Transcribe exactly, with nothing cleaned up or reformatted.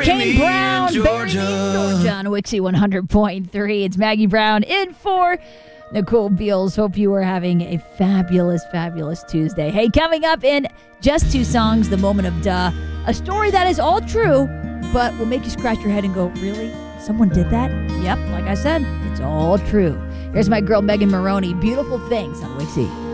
Kane Brown, Georgia. Bury Me in Georgia on Wixie one hundred point three. It's Maggie Brown in for Nicole Beals. Hope you are having a fabulous, fabulous Tuesday. Hey, coming up in just two songs, the moment of duh. A story that is all true, but will make you scratch your head and go, really? Someone did that? Yep, like I said, it's all true. Here's my girl Megan Maroney. Beautiful Things on Wixie.